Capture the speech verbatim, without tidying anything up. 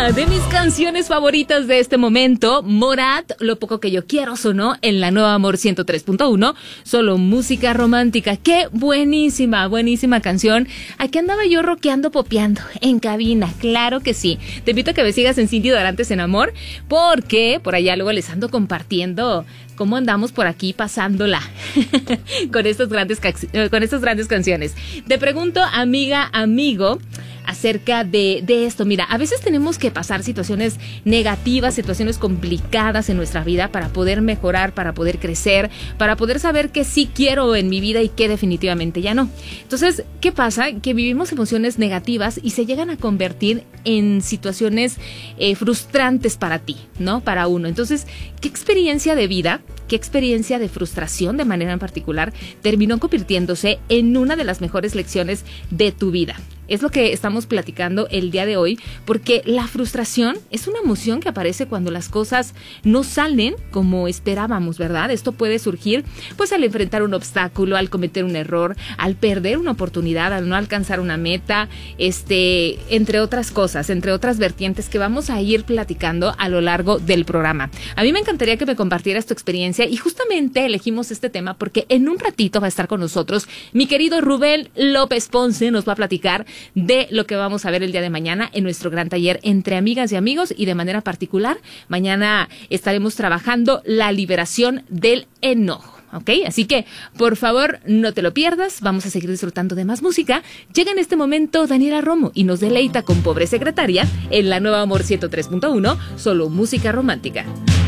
Una de mis canciones favoritas de este momento, Morat, Lo poco que yo quiero, sonó en la Nueva Amor ciento tres punto uno, solo música romántica. Qué buenísima, buenísima canción. Aquí andaba yo rockeando, popeando en cabina, claro que sí. Te invito a que me sigas en Cindy Dorantes en Amor, porque por allá luego les ando compartiendo cómo andamos por aquí pasándola con estas grandes con estas grandes canciones. Te pregunto, amiga, amigo, acerca de, de esto. Mira, a veces tenemos que pasar situaciones negativas, situaciones complicadas en nuestra vida para poder mejorar, para poder crecer, para poder saber qué sí quiero en mi vida y qué definitivamente ya no. Entonces, ¿qué pasa? Que vivimos emociones negativas y se llegan a convertir en situaciones eh, frustrantes para ti, ¿no? Para uno. Entonces, ¿qué experiencia de vida, qué experiencia de frustración de manera en particular terminó convirtiéndose en una de las mejores lecciones de tu vida? Es lo que estamos platicando el día de hoy, porque la frustración es una emoción que aparece cuando las cosas no salen como esperábamos, ¿verdad? Esto puede surgir pues al enfrentar un obstáculo, al cometer un error, al perder una oportunidad, al no alcanzar una meta, este, entre otras cosas, entre otras vertientes que vamos a ir platicando a lo largo del programa. A mí me encantaría que me compartieras tu experiencia y justamente elegimos este tema porque en un ratito va a estar con nosotros mi querido Rubén López Ponce. Nos va a platicar de lo que vamos a ver el día de mañana en nuestro gran taller Entre Amigas y Amigos, y de manera particular mañana estaremos trabajando la liberación del enojo, ¿ok? Así que por favor no te lo pierdas, vamos a seguir disfrutando de más música. Llega en este momento Daniela Romo y nos deleita con Pobre Secretaria en la Nueva Amor ciento tres punto uno, solo música romántica.